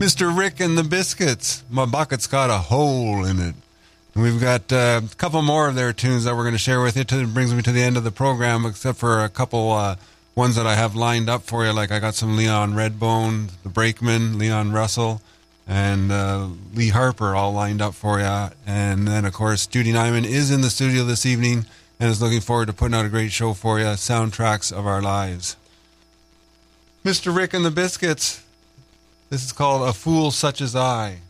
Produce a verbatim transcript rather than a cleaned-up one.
Mister Rick and the Biscuits. My bucket's got a hole in it. And we've got uh, a couple more of their tunes that we're going to share with you. It brings me to the end of the program, except for a couple uh, ones that I have lined up for you. Like I got some Leon Redbone, the Brakeman, Leon Russell, and uh, Lee Harper all lined up for you. And then, of course, Judy Nyman is in the studio this evening and is looking forward to putting out a great show for you, Soundtracks of Our Lives. Mister Rick and the Biscuits, this is called A Fool Such As I.